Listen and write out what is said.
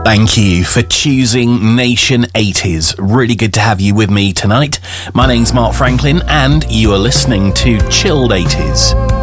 Thank you for choosing Nation 80s. Really good to have you with me tonight. My name's Mark Franklin and you are listening to Chilled 80s.